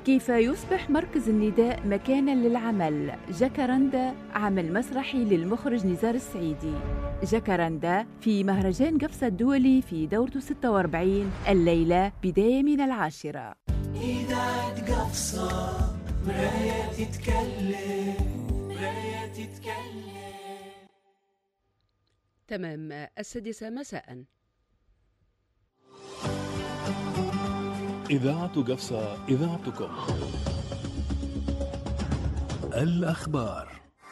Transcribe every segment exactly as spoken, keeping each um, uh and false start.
كيف يصبح مركز النداء مكاناً للعمل؟ جاكارندا، عمل مسرحي للمخرج نزار السعيدي. جاكارندا في مهرجان قفصة الدولي في دورته ستة وأربعين، الليلة بداية من العاشرة. إذاعة قفصة، مراية تتكلم، مراية تتكلم. تمام السادسة مساءً. إذاعة قفصة، إذاعتكم. الأخبار.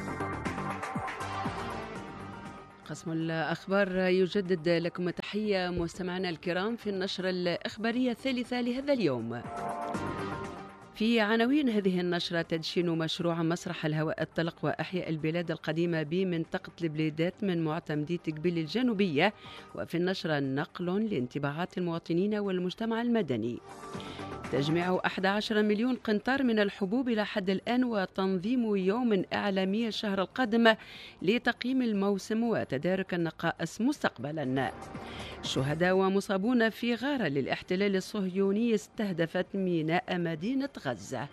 قسم الأخبار يجدد لكم تحية مستمعينا الكرام في النشرة الإخبارية الثالثة لهذا اليوم. في عناوين هذه النشرة: تدشين مشروع مسرح الهواء الطلق وأحياء البلاد القديمة بمنطقة البليدات من معتمدي تقبيل الجنوبية. وفي النشرة نقل لانطباعات المواطنين والمجتمع المدني. تجميع أحد عشر مليون قنطار من الحبوب إلى حد الآن، وتنظيم يوم إعلامي الشهر القادم لتقييم الموسم وتدارك النقائص مستقبلا. شهداء ومصابون في غارة للاحتلال الصهيوني استهدفت ميناء مدينة غزة.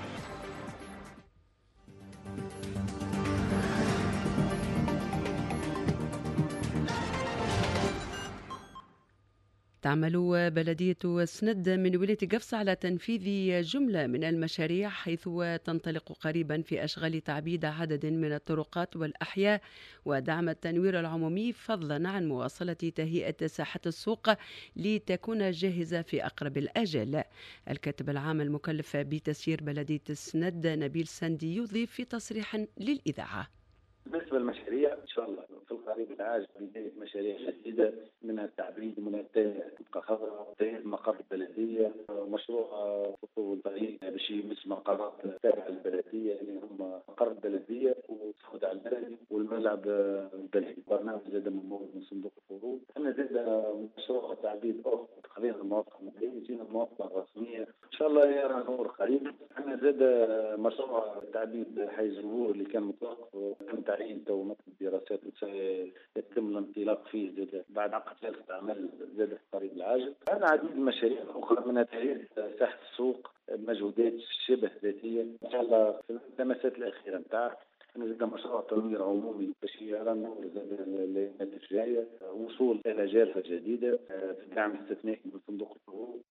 تعمل بلدية سند من ولاية قفصة على تنفيذ جملة من المشاريع، حيث تنطلق قريبا في أشغال تعبيد عدد من الطرقات والأحياء ودعم التنوير العمومي، فضلا عن مواصلة تهيئة ساحة السوق لتكون جاهزة في أقرب الآجال. الكاتب العام المكلف بتسيير بلدية سند نبيل سندي يضيف في تصريح للإذاعة: بالنسبة للمشاريع إن شاء الله في القريب العاجل بداية مشاريع جديدة، منها التعبيد، منها منطقة خضراء، تهيئة مقر البلدية، مشروع خطوط الطريق باش يمس مقرات تابعة للبلدية اللي هم مقر البلدية والصعود على البلدي والملعب البلدي. برنامج زاد ممول من صندوق القروض. أنا زاد مشروع تعبيد أخر تقريبا الموافقة المدنية، يجينا الموافقة الرسمية إن شاء الله يرى نور قريب. أنا زاد مشروع تعبيد حي الزهور اللي كان متوقف وتم تعيين تو مكتب دراسات وسيتم الانطلاق فيه زاد بعد عقد جلسة عمل زاد في القريب العاجل. أنا عديد المشاريع أخرى منها تهيئة ساحة السوق، مجهودات شبه ذاتية إن شاء الله في اللمسات الأخيرة نتاع. أنا زاد مشروع تنوير عمومي باش يرى النور زاد الأيام الجاية، وصول إلى جالسة جديدة في الدعم الاستثنائي من صندوق القروض.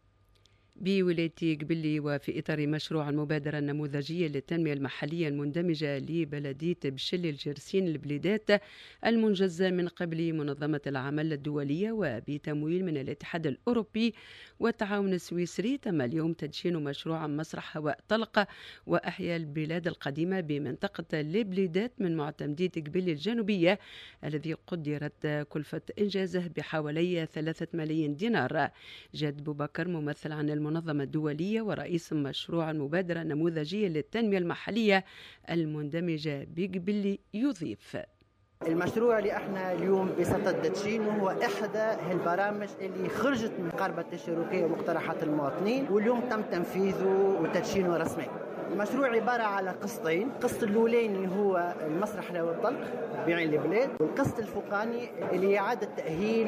بولاية قبلي وفي إطار مشروع المبادرة النموذجية للتنمية المحلية المندمجة لبلدية بشل الجرسين البليدات المنجز من قبل منظمة العمل الدولية وبتمويل من الاتحاد الأوروبي والتعاون السويسري، تم اليوم تدشين مشروع مسرح هواء طلق وأحياء البلاد القديمة بمنطقة البليدات من معتمدي تقبيل الجنوبية، الذي قدرت كلفة إنجازه بحوالي ثلاثة ملايين دينار. جاد بوبكر ممثل عن المنظمة الدولية ورئيس مشروع المبادرة النموذجية للتنمية المحلية المندمجة بقبلي يضيف: المشروع اللي احنا اليوم بصدد تدشينه هو احدى البرامج اللي خرجت من قربة الشروكية ومقترحات المواطنين، واليوم تم تنفيذه وتدشينه رسميا. المشروع عبارة على قسطين، القسط الأولاني هو المسرح الهواء الطلق بعين البلاد، والقسط الفوقاني اللي هي إعادة تأهيل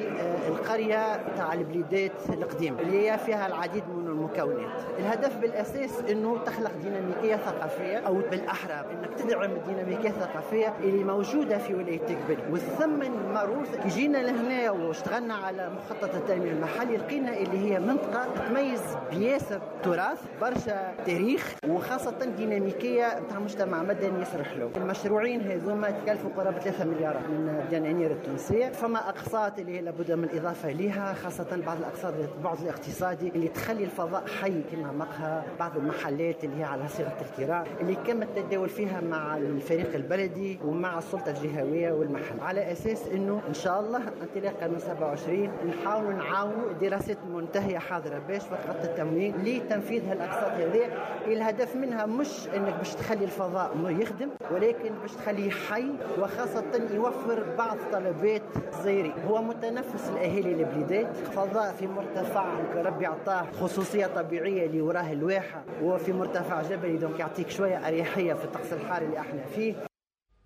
القرية تاع البليدات القديمة اللي هي فيها العديد من المكونات. الهدف بالأساس إنه تخلق ديناميكية ثقافية، أو بالأحرى إنك تدعم الديناميكية الثقافية اللي موجودة في ولاية تقبلي. والثمن المعروف كي جينا لهنا واشتغلنا على مخطط التنمية المحلي، لقينا اللي هي منطقة تميز بياسر تراث، برشا تاريخ، وخاصة ديناميكية بتاع مجتمع مدني يسرح له. المشروعين هذوما تكلفوا قرابة ثلاثة مليارات من الدنانير التونسية. فما أقساط اللي هي لابد من الإضافة لها، خاصة بعض الأقساط البعد الاقتصادي اللي تخلي الفضاء حي كما مقهى بعض المحلات اللي هي على صيغة الكراء اللي كم التداول فيها مع الفريق البلدي ومع السلطة الجهوية والمحل، على أساس إنه إن شاء الله انطلاقا من سبعة وعشرين نحاول نعاونوا دراسات منتهية حاضرة باش وقت التمويل لتنفيذ هالأقساط هذه. الهدف منها مش انك باش تخلي الفضاء يخدم، ولكن باش تخليه حي، وخاصة يوفر بعض طلبات الزائرين. هو متنفس الاهالي البليدات، فضاء في مرتفع ربي عطاه خصوصية طبيعية اللي وراه الواحة، وفي مرتفع جبلي دونك يعطيك شوية اريحية في الطقس الحار اللي احنا فيه.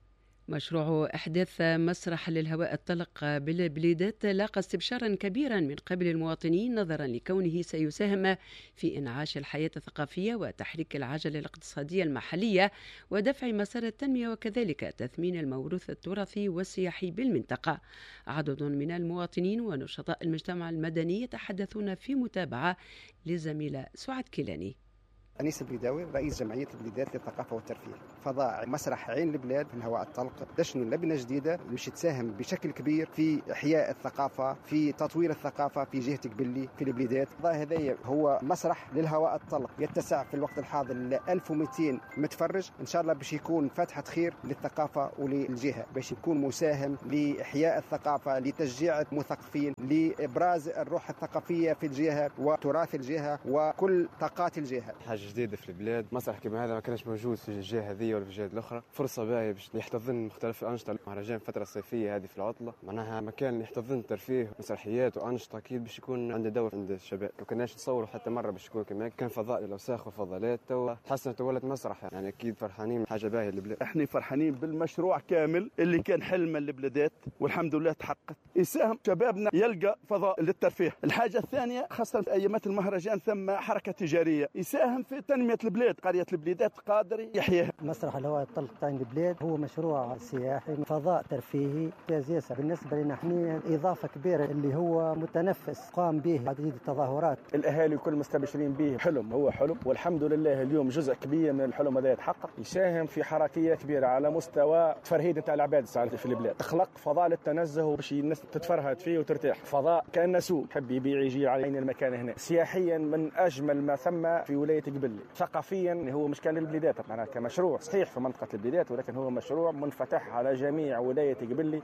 مشروع إحداث مسرح للهواء الطلق بالبليدات لاقى استبشارا كبيرا من قبل المواطنين نظرا لكونه سيساهم في إنعاش الحياة الثقافية وتحريك العجلة الاقتصادية المحلية ودفع مسار التنمية وكذلك تثمين الموروث التراثي والسياحي بالمنطقة. عدد من المواطنين ونشطاء المجتمع المدني يتحدثون في متابعة للزميلة سعاد كيلاني. أنيس البليداوي رئيس جمعية البليدات للثقافة والترفيه. فضاء مسرح عين البلاد في الهواء الطلق دشن لبنة جديدة مش تساهم بشكل كبير في إحياء الثقافة، في تطوير الثقافة في جهة قبلي في البليدات. فضاء هذا هو مسرح للهواء الطلق يتسع في الوقت الحاضر ل ألف ومئتين متفرج، إن شاء الله باش يكون فتحة خير للثقافة وللجهة، باش يكون مساهم لإحياء الثقافة، لتشجيع المثقفين، لإبراز الروح الثقافية في الجهة وتراث الجهة وكل طاقات الجهة. جديدة في البلاد، مسرح كما هذا ما كانش موجود في الجهة هذه ولا في الجهات الأخرى، فرصة باهية باش يحتضن مختلف الأنشطة. مهرجان الفترة الصيفية هذه في العطلة معناها مكان يحتضن ترفيه مسرحيات وأنشطة، أكيد باش يكون عنده دور عند الشباب. ما كناش نتصوروا حتى مرة باش يكون كما كان فضاء للأوساخ والفضلات، توا تحسنت ولات مسرح، يعني أكيد فرحانين، حاجة باهية للبلاد. احنا فرحانين بالمشروع كامل اللي كان حلم البلادات والحمد لله تحقق. يساهم شبابنا يلقى فضاء للترفيه. الحاجة الثانية خاصة في أيامات المهرجان ثم حركة تجارية، يساهم في تنمية البلاد. قرية البليدات قادر يحييها. مسرح الهواء الطلق تاع البلاد هو مشروع سياحي فضاء ترفيهي ممتاز بالنسبة لنا احنا، إضافة كبيرة اللي هو متنفس قام به عديد التظاهرات. الأهالي كل مستبشرين به، حلم هو حلم، والحمد لله اليوم جزء كبير من الحلم هذا يتحقق، يساهم في حركية كبيرة على مستوى تفرهيد نتاع العباد في البلاد، تخلق فضاء للتنزه باش الناس تتفرهد فيه وترتاح، فضاء كأنه سوق حب يبيع يجي على عين المكان هنا. سياحيا من أجمل ما ثم في ولاية قبلي. ثقافيا هو مش كان للبليدات، معناها كمشروع صحيح في منطقة البليدات، ولكن هو مشروع منفتح على جميع ولاية قبلي.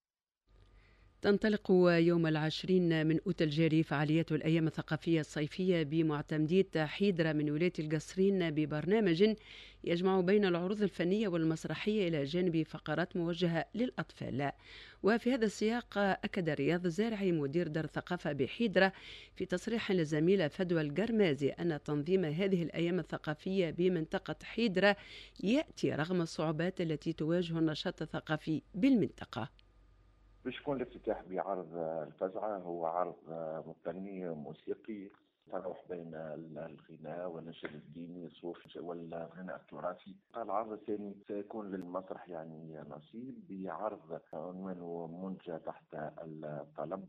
تنطلق يوم العشرين من أوت الجاري فعاليات الأيام الثقافية الصيفية بمعتمدية حيدرة من ولاية القصرين ببرنامج يجمع بين العروض الفنية والمسرحية إلى جانب فقرات موجهة للأطفال. وفي هذا السياق أكد رياض الزارعي مدير دار الثقافة بحيدرة في تصريح للزميلة فدوى القرمازي أن تنظيم هذه الأيام الثقافية بمنطقة حيدرة يأتي رغم الصعوبات التي تواجه النشاط الثقافي بالمنطقة. باش يكون الافتتاح بعرض الفزعة، هو عرض فني موسيقي تراوح بين الغناء والنشيد الديني الصوفي والغناء التراثي. العرض الثاني سيكون للمسرح يعني نصيب بعرض عنوانه منتجة تحت الطلب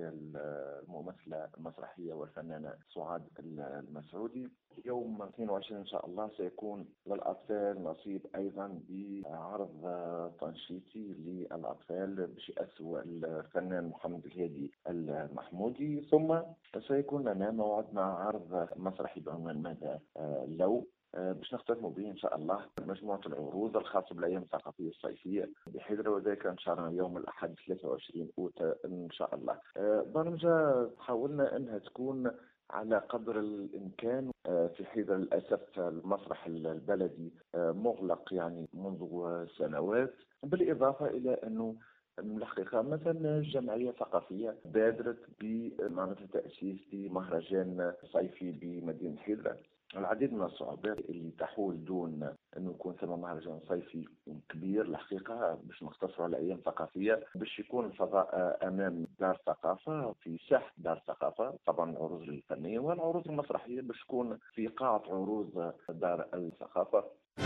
للممثلة المسرحية والفنانة سعاد المسعودي. يوم اثنين وعشرين إن شاء الله سيكون للأطفال نصيب أيضا بعرض تنشيطي للأطفال بشئاسه الفنان محمد الهادي المحمودي. ثم سيكون لنا موعد مع عرض مسرحي بعنوان ماذا لو، باش نختتموا به ان شاء الله مجموعه العروض الخاصه بالايام الثقافيه الصيفيه بحيدرة، وذلك ان شاء الله يوم الاحد ثلاثة وعشرين أوت ان شاء الله. برمجه حاولنا انها تكون على قدر الامكان في حيدرة. للاسف المسرح البلدي مغلق يعني منذ سنوات، بالاضافه الى انه من الحقيقة مثلا الجمعية الثقافية بادرت بمعنى تأسيس لمهرجان صيفي بمدينة حيدرة. العديد من الصعوبات اللي تحول دون أنه يكون ثم مهرجان صيفي كبير الحقيقة باش نختصر على أيام ثقافية، باش يكون الفضاء أمام دار الثقافة في ساحة دار الثقافة، طبعا العروض الفنية والعروض المسرحية باش تكون في قاعة عروض دار الثقافة.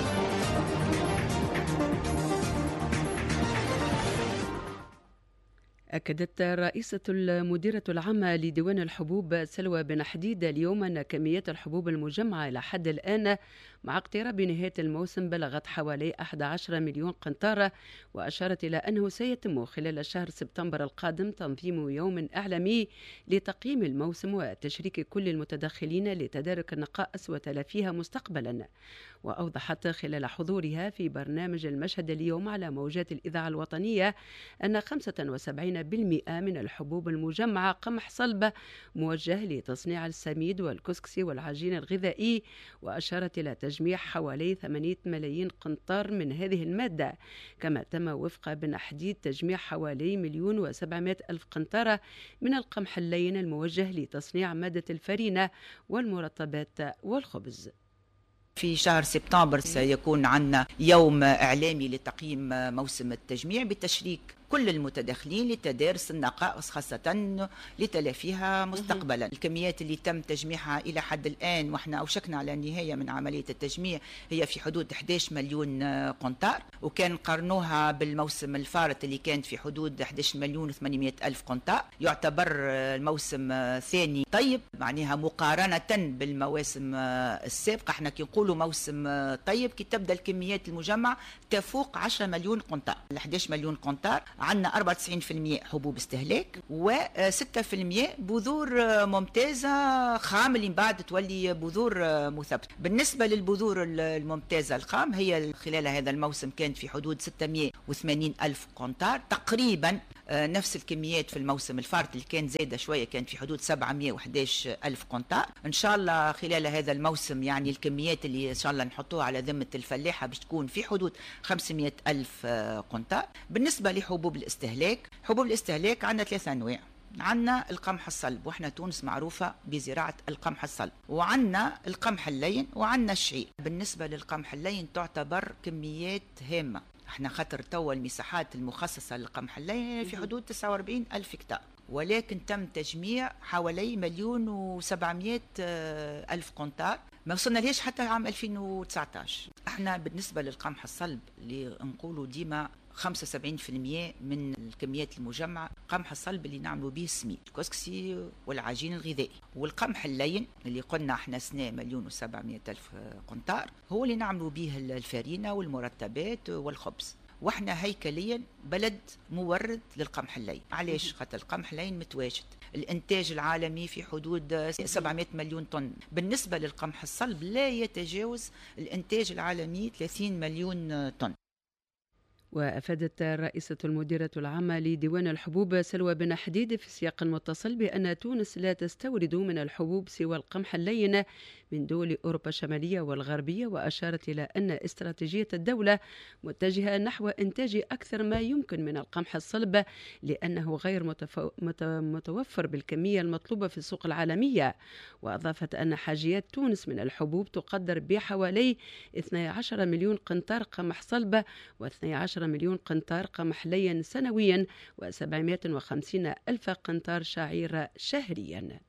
أكدت رئيسة المديرة العامة لديوان الحبوب سلوى بن حديد اليوم أن كميات الحبوب المجمعة إلى حد الآن مع اقتراب نهاية الموسم بلغت حوالي أحد عشر مليون قنطارة، وأشارت إلى أنه سيتم خلال شهر سبتمبر القادم تنظيم يوم إعلامي لتقييم الموسم وتشريك كل المتداخلين لتدارك النقائص وتلافيها مستقبلا. وأوضحت خلال حضورها في برنامج المشهد اليوم على موجات الإذاعة الوطنية أن خمسة وسبعين بالمئة من الحبوب المجمعة قمح صلب موجه لتصنيع السميد والكسكسي والعجين الغذائي، وأشارت إلى تجميع حوالي ثمانية ملايين قنطار من هذه المادة. كما تم وفق بن حديد تجميع حوالي مليون وسبعمائة ألف قنطرة من القمح اللين الموجه لتصنيع مادة الفرينة والمرطبات والخبز. في شهر سبتمبر سيكون عندنا يوم إعلامي لتقييم موسم التجميع بتشريك كل المتداخلين لتدارس النقائص خاصة لتلافيها مستقبلا. الكميات اللي تم تجميعها إلى حد الآن وإحنا أوشكنا على النهاية من عملية التجميع هي في حدود أحد عشر مليون قنطار، وكان قارنوها بالموسم الفارط اللي كانت في حدود أحد عشر مليون وثمانمائة ألف قنطار. يعتبر الموسم الثاني طيب، معناها مقارنة بالمواسم السابقة. احنا كي نقولوا موسم طيب كي تبدأ الكميات المجمعة تفوق عشرة مليون قنطار. ال أحد عشر مليون قنطار عندنا أربعة وتسعين بالمئة حبوب استهلاك وستة بالمئة بذور ممتازة خام اللي من بعد تولي بذور مثبتة. بالنسبة للبذور الممتازة الخام هي خلال هذا الموسم كانت في حدود ستمائة وثمانين ألف قنطار، تقريبا نفس الكميات في الموسم الفارط اللي كان زايدة شوية، كان في حدود سبعمائة وأحد عشر ألف قنطار. إن شاء الله خلال هذا الموسم يعني الكميات اللي إن شاء الله نحطوها على ذمة الفلاحة باش تكون في حدود خمسمائة ألف قنطار. بالنسبة لحبوب الاستهلاك، حبوب الاستهلاك عندنا ثلاثة أنواع. عندنا القمح الصلب، واحنا تونس معروفة بزراعة القمح الصلب، وعندنا القمح اللين، وعندنا الشعير. بالنسبة للقمح اللين تعتبر كميات هامة، احنا خاطر توا المساحات المخصصة للقمح اللين في حدود تسعة وأربعين ألف هكتار، ولكن تم تجميع حوالي مليون وسبعمائة ألف قنطار، ما وصلنا ليش حتى عام ألفين وتسعة عشر. احنا بالنسبة للقمح الصلب اللي نقولوا ديما خمسة وسبعين بالمئة من الكميات المجمعة قمح الصلب اللي نعملوا به السميد الكسكسي والعجين الغذائي، والقمح اللين اللي قلنا احنا سنة مليون وسبعمائة ألف قنطار هو اللي نعملوا به الفارينة والمرتبات والخبز. واحنا هيكليا بلد مورد للقمح اللين. علاش؟ خاطر القمح اللين متواجد، الانتاج العالمي في حدود سبعمائة مليون طن. بالنسبة للقمح الصلب لا يتجاوز الانتاج العالمي ثلاثين مليون طن. وأفادت رئيسة المديرة العامة لديوان الحبوب سلوى بن حديد في سياق متصل بأن تونس لا تستورد من الحبوب سوى القمح اللين من دول أوروبا الشمالية والغربية، وأشارت إلى أن استراتيجية الدولة متجهة نحو إنتاج أكثر ما يمكن من القمح الصلب لأنه غير متفو... مت... متوفر بالكمية المطلوبة في السوق العالمية. وأضافت أن حاجيات تونس من الحبوب تقدر بحوالي اثني عشر مليون قنطار قمح صلب واثني عشر مليون قنطار قمح لين سنويا وسبعمائة وخمسين ألف قنطار شعير شهريا.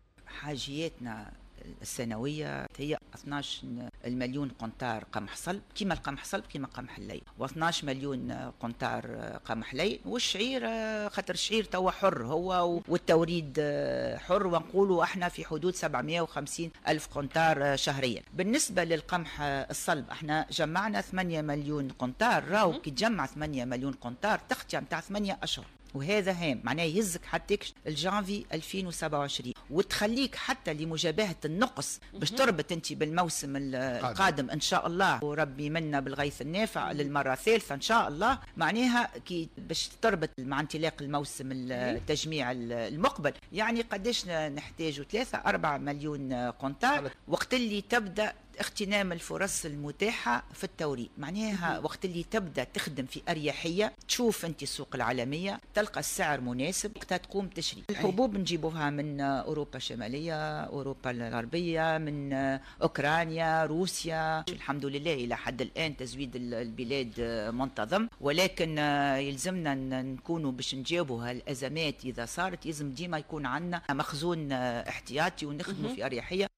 حاجياتنا السنوية هي اثني عشر مليون قنطار قمح صلب كما القمح صلب كما قمح اللين، و12 مليون قنطار قمح لين. والشعير خاطر الشعير توا حر هو والتوريد حر، ونقولوا احنا في حدود سبعمائة وخمسين ألف قنطار شهريا. بالنسبة للقمح الصلب احنا جمعنا ثمانية مليون قنطار، راو كي تجمع ثمانية مليون قنطار تختي متاع ثمانية أشهر، وهذا هام معناه يهزك حتى الجانفي ألفين وسبعة وعشرين وتخليك حتى لمجابهة النقص باش تربط انت بالموسم القادم ان شاء الله، وربي منا بالغيث النافع للمرة الثالثة ان شاء الله. معناها كي باش تربط مع انطلاق الموسم التجميع المقبل يعني قديش نحتاجوا ثلاثة أربعة مليون قنطار وقت اللي تبدأ اغتنام الفرص المتاحة في التوريد. معناها وقت اللي تبدأ تخدم في أريحية، تشوف انت السوق العالمية تلقى السعر مناسب وقتها تقوم تشري. الحبوب نجيبوها من أوروبا الشمالية، أوروبا الغربية، من أوكرانيا، روسيا. الحمد لله إلى حد الآن تزويد البلاد منتظم، ولكن يلزمنا نكونوا باش نجاوبوا هالأزمات إذا صارت يلزم ديما يكون عندنا مخزون احتياطي ونخدموا في أريحية.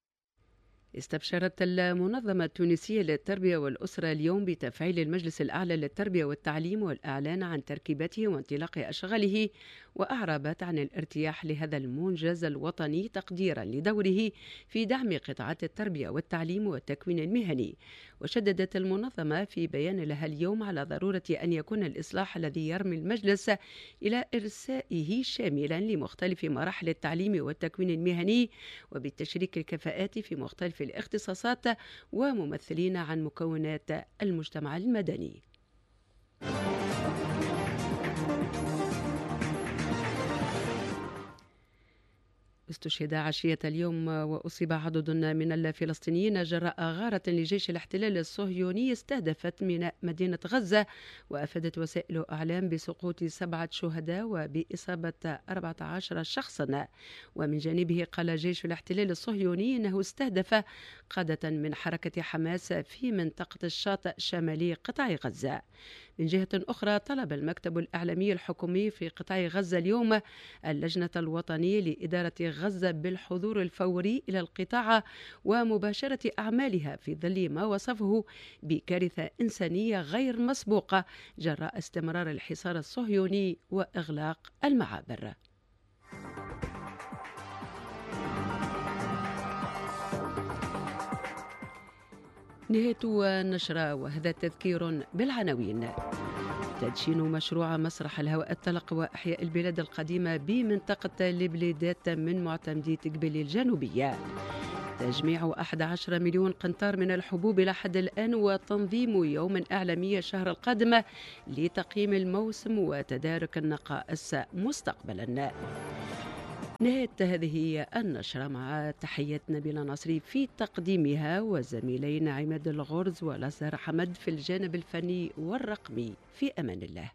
استبشرت المنظمة التونسية للتربية والأسرة اليوم بتفعيل المجلس الأعلى للتربية والتعليم والإعلان عن تركيبته وانطلاق أشغاله، وأعربت عن الارتياح لهذا المنجز الوطني تقديرا لدوره في دعم قطاعات التربية والتعليم والتكوين المهني. وشددت المنظمة في بيان لها اليوم على ضرورة أن يكون الإصلاح الذي يرمي المجلس إلى إرسائه شاملا لمختلف مراحل التعليم والتكوين المهني وبتشريك الكفاءات في مختلف الاختصاصات وممثلين عن مكونات المجتمع المدني. استشهد عشية اليوم وأصيب عدد من الفلسطينيين جراء غارة لجيش الاحتلال الصهيوني استهدفت من مدينة غزة، وأفادت وسائل أعلام بسقوط سبعة شهداء وبإصابة أربعة عشر شخصا. ومن جانبه قال جيش الاحتلال الصهيوني أنه استهدف قادة من حركة حماس في منطقة الشاطئ شمالي قطاع غزة. من جهة أخرى، طلب المكتب الإعلامي الحكومي في قطاع غزة اليوم اللجنة الوطنية لإدارة غزة بالحضور الفوري إلى القطاع ومباشرة أعمالها في ظل ما وصفه بكارثة إنسانية غير مسبوقة جراء استمرار الحصار الصهيوني وإغلاق المعابر. نهاية النشرة، وهذا تذكير بالعناوين. تدشين مشروع مسرح الهواء الطلق وإحياء البلاد القديمة بمنطقة البليدات من معتمدي تقبيل الجنوبية. تجميع أحد عشر مليون قنطار من الحبوب إلى حد الآن، وتنظيم يوم إعلامي الشهر القادم لتقييم الموسم وتدارك النقائص مستقبلا. نهاية هذه النشرة مع تحية نبيل ناصري في تقديمها، وزميلين عماد الغرز ولازار حمد في الجانب الفني والرقمي. في أمان الله.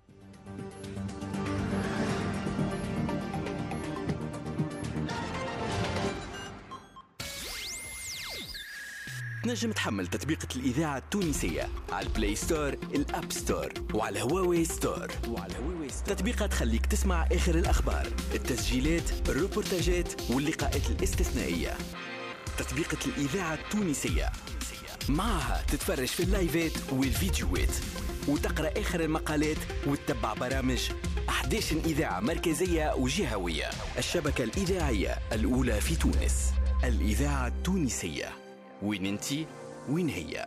تنجم تحمل تطبيقة الإذاعة التونسية على البلاي ستور، الأب ستور، وعلى هواوي ستور. وعلى هواوي ستور تطبيقات تخليك تسمع آخر الأخبار، التسجيلات، الروبورتاجات واللقاءات الاستثنائية. تطبيقة الإذاعة التونسية معها تتفرج في اللايفات والفيديوهات، وتقرأ آخر المقالات وتتبع برامج أحداث إذاعة مركزية وجهوية. الشبكة الإذاعية الأولى في تونس، الإذاعة التونسية. وين انتي وين هي؟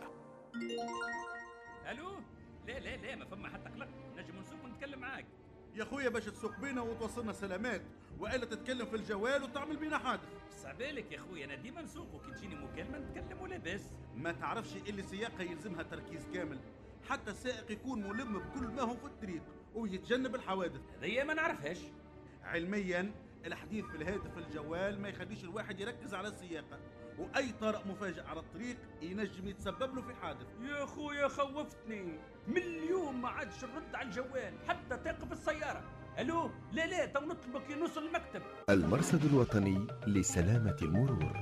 الو، لا لا لا ما فما حتى قلق، نجم نسوق ونتكلم معاك يا خويا باش تسوق بينا وتوصلنا سلامات، والا تتكلم في الجوال وتعمل بينا حادث. صعبالك يا خويا، انا ديما نسوق وكي تجيني مكالمه نتكلم ولا بس. ما تعرفش اللي سياقها يلزمها تركيز كامل، حتى السائق يكون ملم بكل ما هو في الطريق ويتجنب الحوادث. هذه ما نعرفهاش علميا. الحديث في الهاتف الجوال ما يخليش الواحد يركز على السياقه، واي طارئ مفاجئ على الطريق ينجم يتسبب له في حادث. يا خويا خوفتني، من اليوم ما عادش نرد على الجوال حتى تقف السياره. الو، لا لا تو نطلبك ينوصل المكتب. المرصد الوطني لسلامة المرور.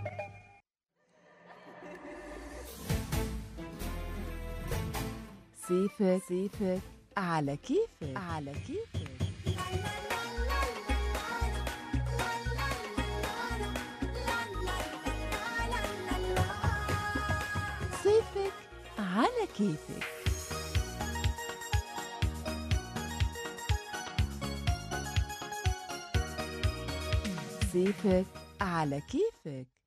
سيفك سيفك على كيفك على كيفك. صيفك على كيفك. صيفك على كيفك.